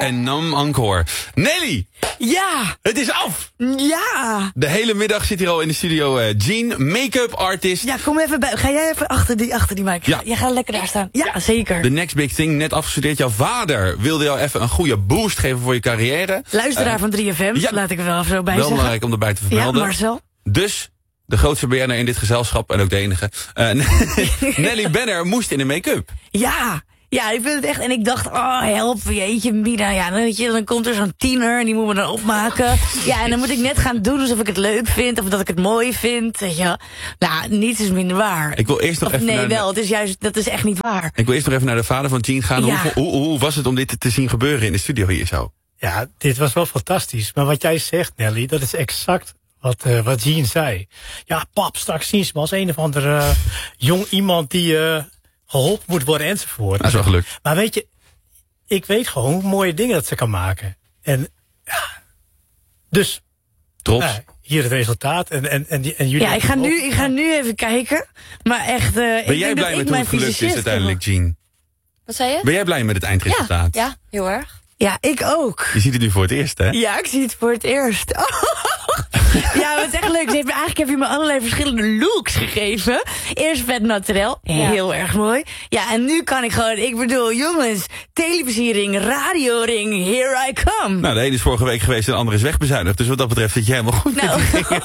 en Nam Encore. Nelly! Ja! Het is af! Ja! De hele middag zit hier al in de studio Jean, make-up artist. Ja, kom even bij. Ga jij even achter die mic? Ja. Jij gaat lekker daar staan. Ja, zeker. The next big thing, net afgestudeerd. Jouw vader wilde jou even een goede boost geven voor je carrière. Luisteraar van 3FM, ja. laat ik er wel even zo bij Wel zeggen. belangrijk om erbij te vermelden. Ja, Marcel. Dus de grootste BN'er in dit gezelschap, en ook de enige. Nelly Benner moest in de make-up. Ja, ik vind het echt. En ik dacht, oh, help, jeetje, Mina. Ja, dan komt er zo'n tiener en die moet me dan opmaken. Ja, en dan moet ik net gaan doen alsof ik het leuk vind. Of dat ik het mooi vind. Weet je. Nou, niets is minder waar. Ik wil eerst nog even nee, wel. Het is juist, dat is echt niet waar. Ik wil eerst nog even naar de vader van Jean gaan. Ja. Hoe was het om dit te zien gebeuren in de studio hier zo? Ja, dit was wel fantastisch. Maar wat jij zegt, Nelly, dat is exact wat Jean zei. Ja, pap, straks zien ze me als een of andere jong iemand die geholpen moet worden enzovoort. Dat is wel gelukt. Maar weet je, ik weet gewoon hoe mooie dingen dat ze kan maken. En ja, dus Trots. hier het resultaat. En jullie. Ja, ik ga nu even kijken. Maar echt. Ben jij blij met hoe het gelukt is uiteindelijk, Jean? Wat zei je? Ben jij blij met het eindresultaat? Ja, heel erg. Ja, ik ook. Je ziet het nu voor het eerst, hè? Ja, ik zie het voor het eerst. Ja, het is echt leuk. Eigenlijk heb je me allerlei verschillende looks gegeven. Eerst vet naturel, heel erg mooi. Ja, en nu kan ik gewoon, ik bedoel, jongens, televisiering, radioring, here I come. Nou, de ene is vorige week geweest en de andere is wegbezuinigd. Dus wat dat betreft zit je helemaal goed. Nou.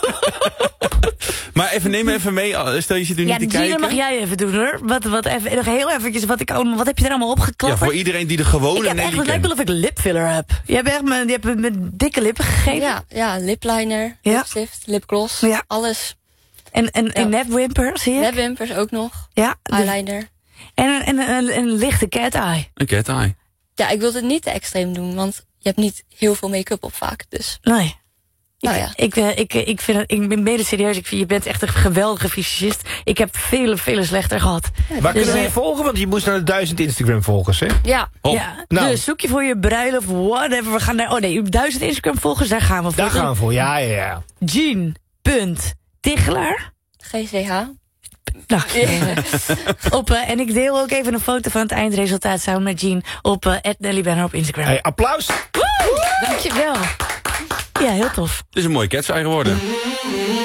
Maar neem me even mee, stel je zit nu niet te kijken. Ja, mag jij even doen, hoor. Wat even, nog heel eventjes, wat heb je er allemaal opgeklapt? Ja, voor iedereen die de gewone Ik heb Nelly echt, het kent. lijkt wel of ik lipfiller heb. Je hebt me dikke lippen gegeven. Ja, lipliner, Ja. lipstift, lipgloss, Ja. alles. En nepwimpers, zie je? Nepwimpers ook nog, Ja. eyeliner. En een lichte cat eye. Een cat eye. Ja, ik wilde het niet te extreem doen, want je hebt niet heel veel make-up op vaak, dus. Nee. Nou ja. Ik vind het, ik ben mede serieus. Je bent echt een geweldige fysicist. Ik heb vele slechter gehad. Waar Dus, kunnen we je volgen? Want je moest naar de 1000 Instagram volgers, hè? Ja, Oh, Ja, nou. dus zoek je voor je bruiloft, whatever. We gaan naar, 1000 Instagram volgers, daar gaan we voor. Daar gaan we voor, ja. Jean.Tichelaar. GCH. Nou, en ik deel ook even een foto van het eindresultaat samen met Jean op @NellyBenner op Instagram. Hey, applaus! Dankjewel. Ja, heel tof. Het is een mooie cat eye geworden.